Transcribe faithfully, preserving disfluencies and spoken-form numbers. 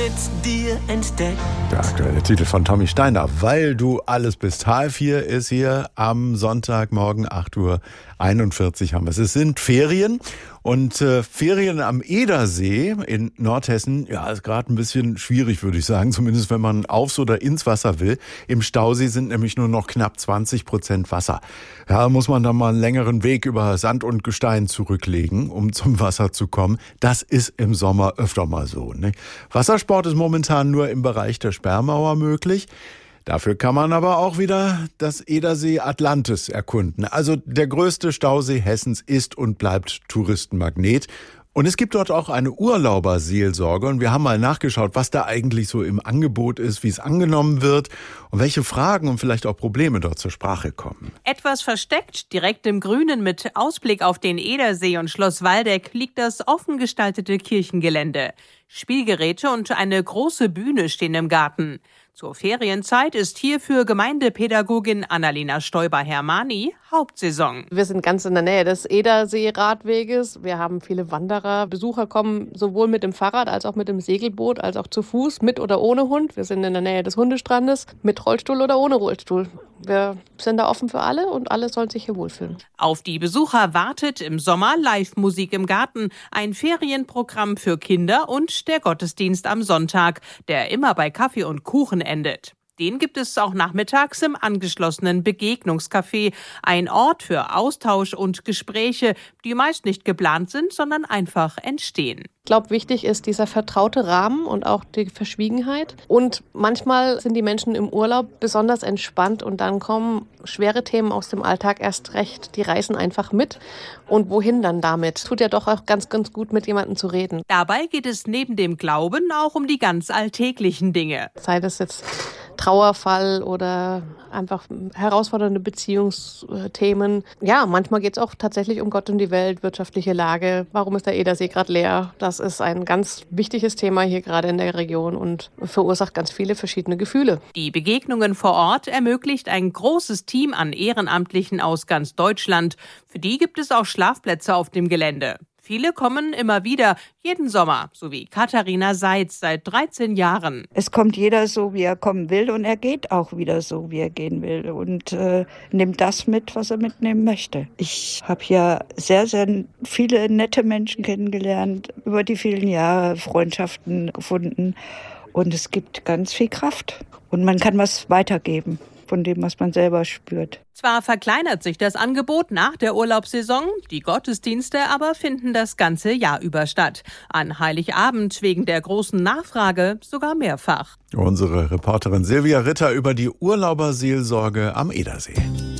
mit dir entdeckt. Der aktuelle Titel von Tommy Steiner, Weil du alles bist. H F vier ist hier am Sonntagmorgen, acht Uhr einundvierzig haben wir es. Es sind Ferien und äh, Ferien am Edersee in Nordhessen, ja, ist gerade ein bisschen schwierig, würde ich sagen, zumindest wenn man aufs oder ins Wasser will. Im Stausee sind nämlich nur noch knapp zwanzig Prozent Wasser. Ja, muss man dann mal einen längeren Weg über Sand und Gestein zurücklegen, um zum Wasser zu kommen. Das ist im Sommer öfter mal so, ne? Wassersport ist momentan nur im Bereich der Sperrmauer möglich. Dafür kann man aber auch wieder das Edersee Atlantis erkunden. Also der größte Stausee Hessens ist und bleibt Touristenmagnet. Und es gibt dort auch eine Urlauberseelsorge. Und wir haben mal nachgeschaut, was da eigentlich so im Angebot ist, wie es angenommen wird und welche Fragen und vielleicht auch Probleme dort zur Sprache kommen. Etwas versteckt, direkt im Grünen mit Ausblick auf den Edersee und Schloss Waldeck liegt das offen gestaltete Kirchengelände. Spielgeräte und eine große Bühne stehen im Garten. Zur Ferienzeit ist hier für Gemeindepädagogin Annalena Stoiber-Hermani Hauptsaison. Wir sind ganz in der Nähe des Edersee-Radweges. Wir haben viele Wanderer. Besucher kommen sowohl mit dem Fahrrad als auch mit dem Segelboot, als auch zu Fuß, mit oder ohne Hund. Wir sind in der Nähe des Hundestrandes, mit Rollstuhl oder ohne Rollstuhl. Wir sind da offen für alle und alle sollen sich hier wohlfühlen. Auf die Besucher wartet im Sommer Live-Musik im Garten, ein Ferienprogramm für Kinder und der Gottesdienst am Sonntag, der immer bei Kaffee und Kuchen endet. Den gibt es auch nachmittags im angeschlossenen Begegnungscafé, ein Ort für Austausch und Gespräche, die meist nicht geplant sind, sondern einfach entstehen. Ich glaube, wichtig ist dieser vertraute Rahmen und auch die Verschwiegenheit. Und manchmal sind die Menschen im Urlaub besonders entspannt und dann kommen schwere Themen aus dem Alltag erst recht. Die reißen einfach mit. Und wohin dann damit? Tut ja doch auch ganz, ganz gut, mit jemandem zu reden. Dabei geht es neben dem Glauben auch um die ganz alltäglichen Dinge. Sei das jetzt Trauerfall oder einfach herausfordernde Beziehungsthemen. Ja, manchmal geht es auch tatsächlich um Gott und die Welt, wirtschaftliche Lage. Warum ist der Edersee gerade leer? Das ist ein ganz wichtiges Thema hier gerade in der Region und verursacht ganz viele verschiedene Gefühle. Die Begegnungen vor Ort ermöglicht ein großes Team an Ehrenamtlichen aus ganz Deutschland. Für die gibt es auch Schlafplätze auf dem Gelände. Viele kommen immer wieder, jeden Sommer, so wie Katharina Seitz seit dreizehn Jahren. Es kommt jeder so, wie er kommen will und er geht auch wieder so, wie er gehen will und äh, nimmt das mit, was er mitnehmen möchte. Ich habe hier sehr, sehr viele nette Menschen kennengelernt, über die vielen Jahre Freundschaften gefunden und es gibt ganz viel Kraft und man kann was weitergeben von dem, was man selber spürt. Zwar verkleinert sich das Angebot nach der Urlaubssaison, die Gottesdienste aber finden das ganze Jahr über statt. An Heiligabend wegen der großen Nachfrage sogar mehrfach. Unsere Reporterin Silvia Ritter über die Urlauberseelsorge am Edersee.